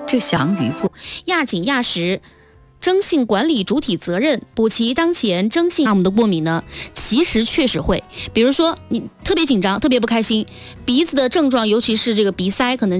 这详于不亚紧亚实征信管理主体责任，补齐当前征信项目的过敏呢，其实确实会。比如说你特别紧张、特别不开心，鼻子的症状，尤其是这个鼻塞，可能